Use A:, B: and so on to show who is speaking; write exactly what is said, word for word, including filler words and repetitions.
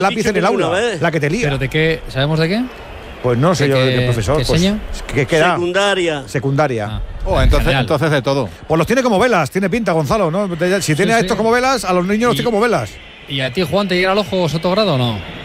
A: lápiz en el aula, la que te lía.
B: ¿Pero de qué? ¿Sabemos de qué?
A: Pues no sé
B: ¿De
A: yo
B: qué-
A: de qué profesor.
B: qué
A: Pues,
B: enseña?
A: ¿qué queda?
C: Secundaria.
A: Secundaria.
B: Ah,
D: Oh,
B: en
D: entonces,
B: general.
D: entonces de todo.
A: Pues los tiene como velas, tiene pinta Gonzalo, ¿no? Si tiene
B: Sí,
A: a
B: sí.
A: estos como velas, a los niños los
B: Y-
A: tiene como velas.
B: ¿Y a ti, Juan, te llega al ojo Sotogrado o no?